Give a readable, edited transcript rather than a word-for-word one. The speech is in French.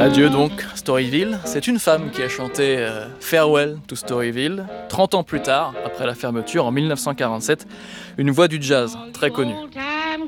Adieu donc, Storyville. C'est une femme qui a chanté Farewell to Storyville, 30 ans plus tard, après la fermeture, en 1947, une voix du jazz très connue.